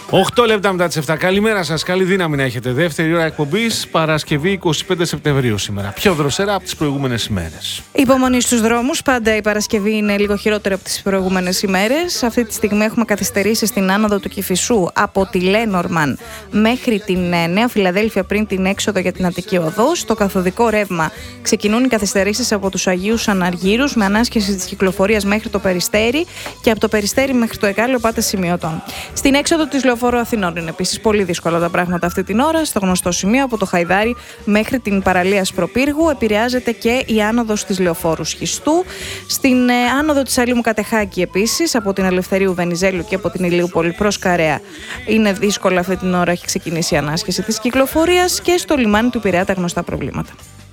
8 λεπτά μετά τις 7. Καλημέρα σας, καλή δύναμη να έχετε. Δεύτερη ώρα εκπομπής, Παρασκευή 25 Σεπτεμβρίου σήμερα. Πιο δροσερά από τις προηγούμενες ημέρες. Υπομονή στους δρόμους. Πάντα η Παρασκευή είναι λίγο χειρότερη από τις προηγούμενες ημέρες. Αυτή τη στιγμή έχουμε καθυστερήσεις στην άνοδο του Κηφισού από τη Λένορμαν μέχρι την Νέα Φιλαδέλφια πριν την έξοδο για την Αττική Οδό. Στο καθοδικό ρεύμα ξεκινούν οι καθυστερήσεις από τους Αγίους Αναργύρους με ανάσχεση της κυκλοφορίας μέχρι το Περιστέρι και από το Περιστέρι μέχρι το Εκάλιο πάτε σημειωτών. Στην έξοδο της Λεωφόρου Αθηνών είναι επίσης πολύ δύσκολα τα πράγματα αυτή την ώρα. Στο γνωστό σημείο από το Χαϊδάρι μέχρι την παραλία Σπροπύργου επηρεάζεται και η άνοδος της Λεωφόρου Σχιστού. Στην άνοδο της Αλήμου Κατεχάκη επίσης από την Ελευθερίου Βενιζέλου και από την Ηλιούπολη προς Καρέα είναι δύσκολα αυτή την ώρα, έχει ξεκινήσει η ανάσχεση της κυκλοφορίας και στο λιμάνι του Πειραιά τα γνωστά προβλήματα.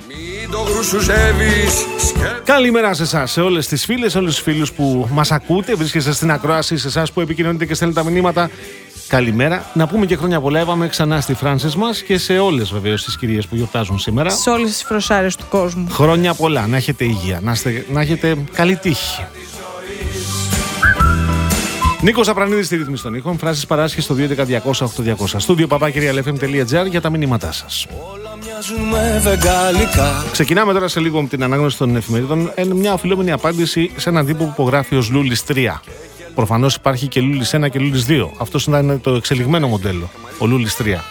Καλημέρα σε εσάς, σε όλες τις φίλες, όλους τους φίλους που μας ακούτε, βρίσκεστε στην ακρόαση, σε εσάς που επικοινωνείτε και στέλνετε τα μηνύματα. Καλημέρα. Να πούμε και χρόνια πολλά. Έβαμε ξανά στη Φράνσις μας και σε όλες βεβαίως τις κυρίες που γιορτάζουν σήμερα. Σε όλες τις φροσάρες του κόσμου. Χρόνια πολλά. Να έχετε υγεία. Να έχετε καλή τύχη. Νίκος Απρανίδης στη ρύθμιση των ήχων. Φράσεις παράσχει στο 211-200-8200. Στούντιο papakirialfm.gr για τα μηνύματά σας. Ξεκινάμε τώρα σε λίγο με την ανάγνωση των εφημερίδων. Μια οφειλόμενη απάντηση σε έναν τύπο που υπογράφει ως Λούλης 3. Προφανώς υπάρχει και Λούλης 1 και Λούλης 2. Αυτό ήταν το εξελιγμένο μοντέλο, ο Λούλης 3.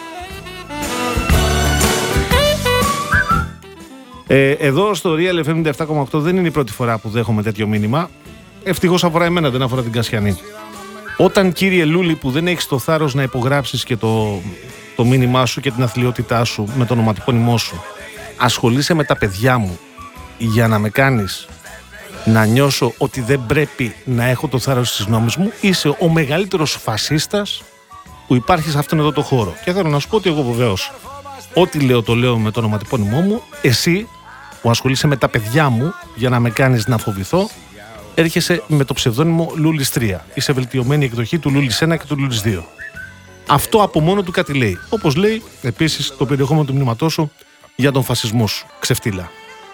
Εδώ στο Real FM 97,8 δεν είναι η πρώτη φορά που δέχομαι τέτοιο μήνυμα. Ευτυχώς αφορά εμένα, δεν αφορά την Κασιανή. Όταν, κύριε Λούλη, που δεν έχεις το θάρρος να υπογράψεις και το μήνυμά σου και την αθλειότητά σου με το ονοματεπώνυμό σου, ασχολείσαι με τα παιδιά μου για να με κάνεις να νιώσω ότι δεν πρέπει να έχω το θάρρος της γνώμης μου, είσαι ο μεγαλύτερος φασίστας που υπάρχει σε αυτόν εδώ το χώρο. Και θέλω να σου πω ότι εγώ βεβαίως ό,τι λέω το λέω με το ονοματεπώνυμό μου. Εσύ που ασχολείσαι με τα παιδιά μου για να με κάνεις να φοβηθώ, έρχεσαι με το ψευδόνυμο Λούλης 3. Είσαι βελτιωμένη εκδοχή του Λούλης 1 και του Λούλης 2. Αυτό από μόνο του κάτι λέει. Όπως λέει επίσης το περιεχόμενο του μηνύματός σου για τον φασισμό σου. Ξεφτύλα.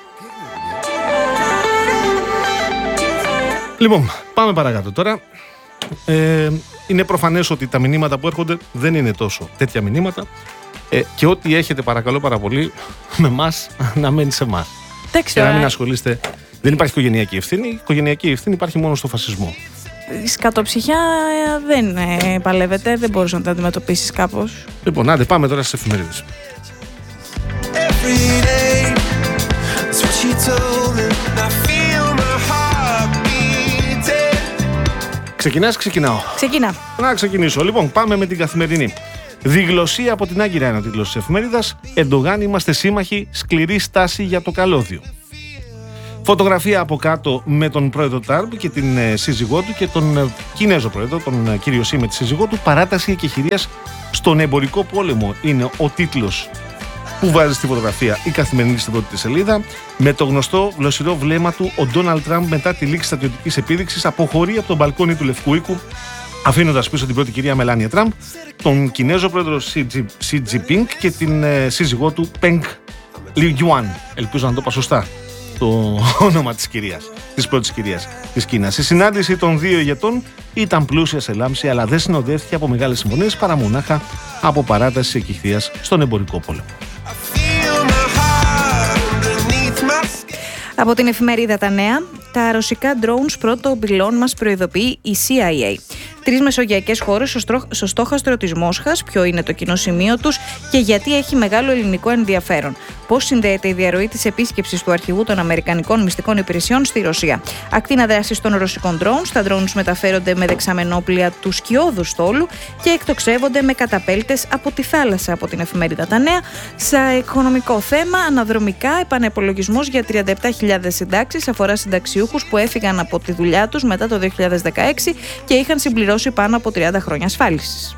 Λοιπόν, πάμε παρακάτω τώρα. Είναι προφανές ότι τα μηνύματα που έρχονται δεν είναι τόσο τέτοια μηνύματα και ό,τι έχετε παρακαλώ πάρα πολύ με εμάς να μένει σε εμάς. Και να μην ασχολείστε. Δεν υπάρχει οικογενειακή ευθύνη. Η οικογενειακή ευθύνη υπάρχει μόνο στο φασισμό. Η σκατοψυχιά δεν παλεύεται, δεν μπορείς να τα αντιμετωπίσεις κάπως. Λοιπόν, άντε πάμε τώρα στις εφημερίδες. Ξεκινάς, ξεκινάω. Ξεκινά. Να ξεκινήσω. Λοιπόν, πάμε με την Καθημερινή. Διγλωσία από την Άγκυρα είναι ο τίτλος της εφημερίδας. Ερντογάν, είμαστε σύμμαχοι, σκληρή στάση για το καλώδιο. Φωτογραφία από κάτω με τον πρόεδρο Τραμπ και την σύζυγό του και τον Κινέζο πρόεδρο, τον κύριο Σι με τη σύζυγό του. Παράταση εκεχηρίας στον εμπορικό πόλεμο είναι ο τίτλος που βάζει στη φωτογραφία η Καθημερινή στην πρώτη της σελίδα. Με το γνωστό γλωσσιρό βλέμμα του, ο Ντόναλντ Τραμπ μετά τη λήξη στρατιωτικής επίδειξης αποχωρεί από τον μπαλκόνι του Λευκού Οίκου, αφήνοντας πίσω την πρώτη κυρία Μελάνια Τραμπ, τον Κινέζο πρόεδρο Σι Τζινπίνγκ και την σύζυγό του Πενγκ Λιουάν. Ελπίζω να το είπα σωστά το όνομα της κυρίας, της πρώτης κυρίας της Κίνας. Η συνάντηση των δύο ηγετών ήταν πλούσια σε λάμψη, αλλά δεν συνοδεύτηκε από μεγάλες συμφωνίες παρά μονάχα από παράταση εκεχηρίας στον εμπορικό πόλεμο. Από την εφημερίδα Τα Νέα, τα ρωσικά drones πρώτο πυλών μας προειδοποιεί η CIA. 3 μεσογειακές χώρες στο στόχαστρο της Μόσχας, ποιο είναι το κοινό σημείο τους και γιατί έχει μεγάλο ελληνικό ενδιαφέρον. Πώς συνδέεται η διαρροή της επίσκεψης του αρχηγού των Αμερικανικών μυστικών υπηρεσιών στη Ρωσία. Ακτίνα δράσης των ρωσικών drones. Τα drones μεταφέρονται με δεξαμενόπλια του σκιώδου στόλου και εκτοξεύονται με καταπέλτες από τη θάλασσα. Από την εφημερίδα Τα Νέα, σε οικονομικό θέμα, αναδρομικά επανεπολογισμός για 37.000 συντάξεις αφορά συνταξιούχους που έφυγαν από τη δουλειά τους μετά το 2016 και είχαν συμπληρώσει πάνω από 30 χρόνια ασφάλισης.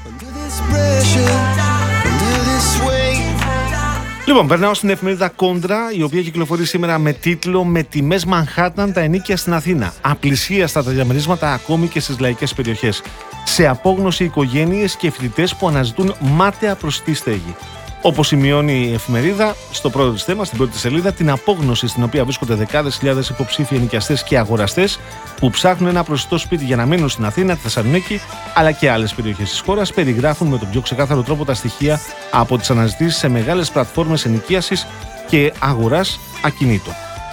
Λοιπόν, περνάω στην εφημερίδα Κόντρα, η οποία κυκλοφορεί σήμερα με τίτλο «Με τιμές Μανχάταν τα ενοίκια στην Αθήνα. Απλησίαστα τα διαμερίσματα ακόμη και στις λαϊκές περιοχές. Σε απόγνωση οικογένειες και φοιτητές που αναζητούν μάταια προσιτή στέγη». Όπως σημειώνει η εφημερίδα, στο πρώτο της θέμα, στην πρώτη σελίδα, την απόγνωση στην οποία βρίσκονται δεκάδες χιλιάδες υποψήφοι ενοικιαστές και αγοραστές που ψάχνουν ένα προσιτό σπίτι για να μείνουν στην Αθήνα, τη Θεσσαλονίκη αλλά και άλλες περιοχές της χώρας, περιγράφουν με τον πιο ξεκάθαρο τρόπο τα στοιχεία από τις αναζητήσεις σε μεγάλες πλατφόρμες ενοικίασης και αγοράς ακινήτων.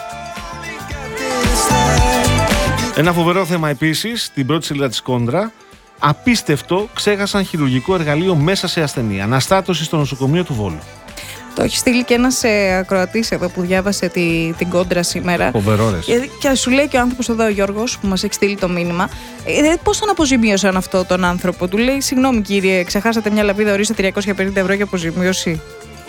Ένα φοβερό θέμα επίσης, στην πρώτη σελίδα της Κόντρα. Απίστευτο, ξέχασαν χειρουργικό εργαλείο μέσα σε ασθενή. Αναστάτωση στο νοσοκομείο του Βόλου. Το έχει στείλει και ένας ακροατής εδώ που διάβασε την Κόντρα σήμερα. Φοβερό, ρε. Και σου λέει και ο άνθρωπος εδώ, ο Γιώργος, που μας έχει στείλει το μήνυμα, πώς τον αποζημίωσαν αυτό τον άνθρωπο. Του λέει: συγγνώμη κύριε, ξεχάσατε μια λαπίδα, ορίστε 350 ευρώ για αποζημίωση.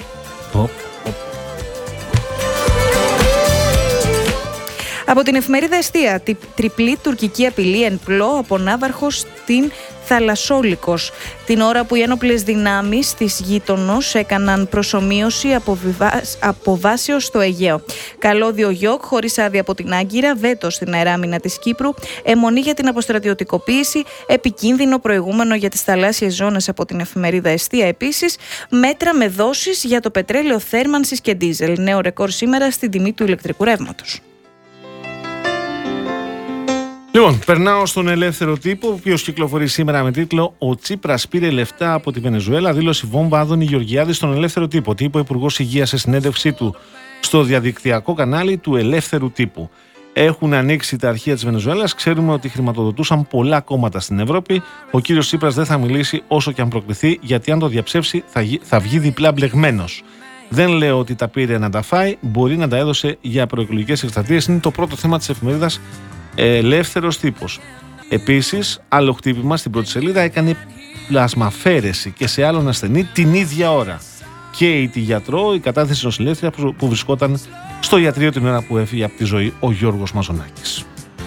Από την εφημερίδα Εστία, τριπλή τουρκική απειλή εν πλώ από ναύαρχο στην Θαλασσόλικος. Την ώρα που οι ένοπλες δυνάμεις της γείτονος έκαναν προσομοίωση αποβάσεως στο Αιγαίο. Καλώδιο Γιόκ χωρίς άδεια από την Άγκυρα, βέτο στην αεράμινα της Κύπρου, αιμονή για την αποστρατιωτικοποίηση, επικίνδυνο προηγούμενο για τις θαλάσσιες ζώνες από την εφημερίδα Εστία επίσης, μέτρα με δόσεις για το πετρέλαιο θέρμανσης και ντίζελ. Νέο ρεκόρ σήμερα στην τιμή του ηλεκτρικού ρεύματος. Λοιπόν, περνάω στον Ελεύθερο Τύπο, ο οποίος κυκλοφορεί σήμερα με τίτλο «Ο Τσίπρας πήρε λεφτά από τη Βενεζουέλα», δήλωση βόμβα Άδωνη Γεωργιάδη στον Ελεύθερο Τύπο. Τι είπε ο Υπουργός Υγείας σε συνέντευξή του στο διαδικτυακό κανάλι του Ελεύθερου Τύπου. Έχουν ανοίξει τα αρχεία της Βενεζουέλας, ξέρουμε ότι χρηματοδοτούσαν πολλά κόμματα στην Ευρώπη. Ο κύριος Τσίπρας δεν θα μιλήσει όσο και αν προκληθεί, γιατί αν το διαψεύσει θα βγει διπλά μπλεγμένος. Δεν λέω ότι τα πήρε να τα φάει, μπορεί να τα έδωσε για προεκλογικές εκστρατείες. Είναι το πρώτο θέμα της εφημερίδας Ελεύθερος Τύπος. Επίσης, άλλο χτύπημα στην πρώτη σελίδα, έκανε πλασμαφέρεση και σε άλλον ασθενή την ίδια ώρα. Και τη γιατρό, η κατάθεση νοσηλεύτρια που βρισκόταν στο ιατρείο την ώρα που έφυγε από τη ζωή ο Γιώργος Μαζονάκης.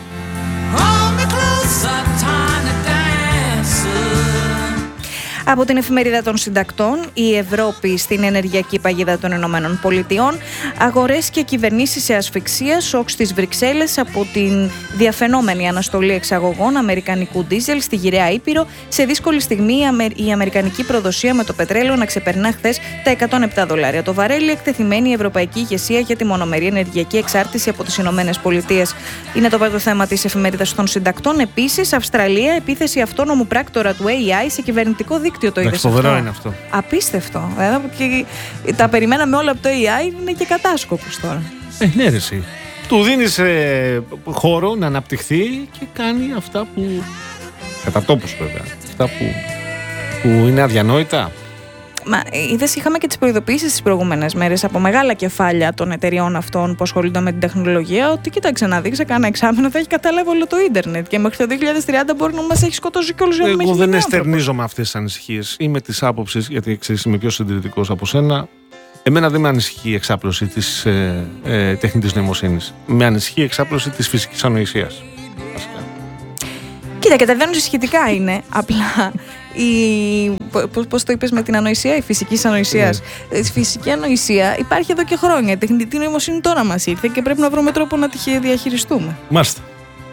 Από την εφημερίδα των συντακτών, η Ευρώπη στην ενεργειακή παγίδα των Ηνωμένων Πολιτειών, αγορές και κυβερνήσεις σε ασφυξία, σοκ στις Βρυξέλλες από την διαφαινόμενη αναστολή εξαγωγών αμερικανικού ντίζελ στη γυραιά Ήπειρο. Σε δύσκολη στιγμή η αμερικανική προδοσία με το πετρέλαιο να ξεπερνά χθες τα $107 το βαρέλι, εκτεθειμένη η ευρωπαϊκή ηγεσία για τη μονομερή ενεργειακή εξάρτηση από τις Ηνωμένες Πολιτείες. Είναι το πρώτο θέμα της εφημερίδας των συντακτών. Επίσης, Αυστραλία, επίθεση αυτόνομου πράκτορα του AI σε κυβερνητικό δίκτυο. Το είδες φοβερό αυτό? Είναι αυτό. Απίστευτο. Και τα περιμέναμε όλα από το AI, είναι και κατάσκοπος τώρα. Ναι, ρε εσύ. Του δίνεις χώρο να αναπτυχθεί και κάνει αυτά που. Κατά τόπους βέβαια. Αυτά που είναι αδιανόητα. Μα είδες, είχαμε και τις προειδοποιήσεις τις προηγούμενες μέρες από μεγάλα κεφάλια των εταιριών αυτών που ασχολούνται με την τεχνολογία, ότι κοίταξε να δει, σε κάνα εξάμηνο θα έχει καταλάβει όλο το ίντερνετ και μέχρι το 2030 μπορεί να μας έχει σκοτώσει κιόλας για να μην έχει. Εγώ δεν εστερνίζομαι αυτές τις ανησυχίες. Είμαι της άποψης, γιατί ξέρεις, είμαι πιο συντηρητικός από σένα. Εμένα δεν με ανησυχεί η εξάπλωση της τεχνητής νοημοσύνης. Με ανησυχεί η εξάπλωση της φυσικής ανοησίας. Κοίτα, κατεβαίνουν σχετικά είναι. Απλά πώς το είπες με την ανοησία, η φυσική ανοησία. Η φυσική ανοησία υπάρχει εδώ και χρόνια. Η τεχνητή νοημοσύνη τώρα μας ήρθε και πρέπει να βρούμε τρόπο να τη διαχειριστούμε. Μάλιστα.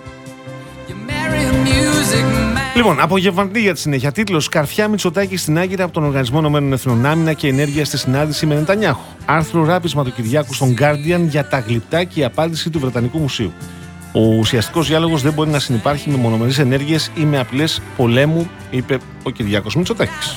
Λοιπόν, απογευματινή για τη συνέχεια. Τίτλος: Καρφιά Μητσοτάκη στην Άγκυρα από τον Οργανισμό Ηνωμένων Εθνών. Άμυνα και ενέργεια στη συνάντηση με Νετανιάχου. Άρθρο ράπισμα του Κυριάκου στον Guardian για τα γλυπτά και η απάντηση του Βρετανικού Μουσείου. Ο ουσιαστικός διάλογος δεν μπορεί να συνυπάρχει με μονομερείς ενέργειες ή με απειλές πολέμου, είπε ο Κυριάκος Μητσοτάκης.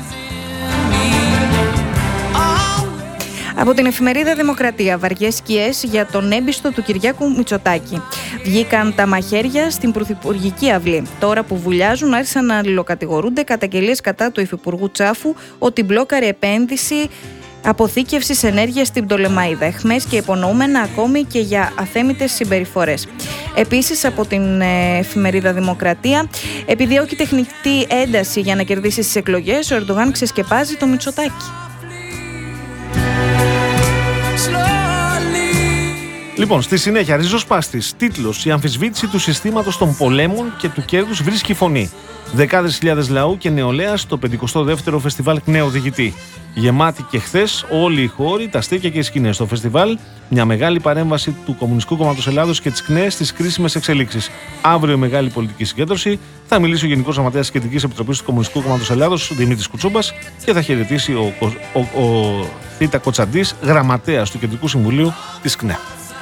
Από την εφημερίδα Δημοκρατία, βαριές σκιές για τον έμπιστο του Κυριάκου Μητσοτάκη. Βγήκαν τα μαχαίρια στην πρωθυπουργική αυλή. Τώρα που βουλιάζουν, άρχισαν να αλληλοκατηγορούνται καταγγελίες κατά του υφυπουργού Τσάφου ότι μπλόκαρε επένδυση αποθήκευσης ενέργειας στην Πτολεμαΐδα. Εχμές και υπονοούμενα ακόμη και για αθέμητες συμπεριφορές. Επίσης, από την εφημερίδα Δημοκρατία, επιδιώκει τεχνητή ένταση για να κερδίσει στις εκλογές, ο Ερντογάν ξεσκεπάζει το Μητσοτάκη. Λοιπόν, στη συνέχεια, ριζοσπάστης, τίτλος: «Η αμφισβήτηση του συστήματος των πολέμων και του κέρδους βρίσκει φωνή. Δεκάδες χιλιάδες λαού και νεολαία στο 52ο Φεστιβάλ Κνέοδηγητή. Γεμάτη και χθες όλοι οι χώροι, τα στέκια και οι σκηνές. Στο φεστιβάλ, μια μεγάλη παρέμβαση του Κομμουνιστικού Κόμματος Ελλάδος και της ΚΝΕ στις κρίσιμες εξελίξεις. Αύριο μεγάλη πολιτική συγκέντρωση. Θα μιλήσει ο Γενικός Γραμματέας της Κεντρικής Επιτροπής του Κομμουνιστικού Κόμματος Ελλάδος, Δημήτρης Κουτσούμπας, και θα χαιρετήσει ο Θήτα Κοτσαντής, γραμματέας του Κεντρικού Συμβουλίου της ΚΝΕ.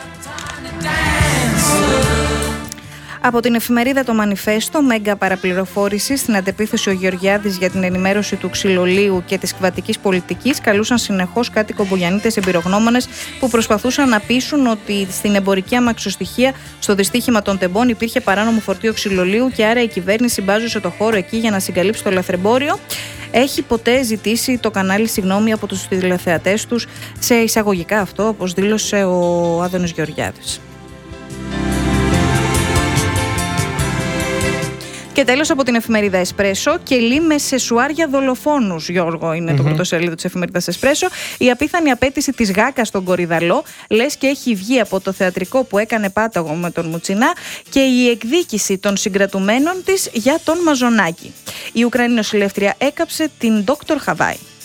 Από την εφημερίδα Το Μανιφέστο, μέγα παραπληροφόρηση. Στην αντεπίθεση, ο Γεωργιάδης για την ενημέρωση του ξυλολείου και της κβατικής πολιτικής καλούσαν συνεχώς κάτι κομπογιανίτες εμπειρογνώμονες που προσπαθούσαν να πείσουν ότι στην εμπορική αμαξοστοιχεία στο δυστύχημα των τεμπών υπήρχε παράνομο φορτίο ξυλολείου και άρα η κυβέρνηση μπάζωσε το χώρο εκεί για να συγκαλύψει το λαθρεμπόριο. Έχει ποτέ ζητήσει το κανάλι συγγνώμη από τους τηλεθεατές τους σε εισαγωγικά αυτό, όπως δήλωσε ο Άδωνης Γεωργιάδης. Και τέλος, από την εφημερίδα Εσπρέσο, κελί με σεσουάρια δολοφόνους, Γιώργο, είναι το πρωτοσέλιδο της εφημερίδας Εσπρέσο. Η απίθανη απέτηση της Γάκας στον Κορυδαλό, λες και έχει βγει από το θεατρικό που έκανε πάταγο με τον Μουτσινά, και η εκδίκηση των συγκρατουμένων της για τον Μαζονάκη. Η Ουκρανή νοσηλεύτρια έκαψε την Dr. Χαβάη.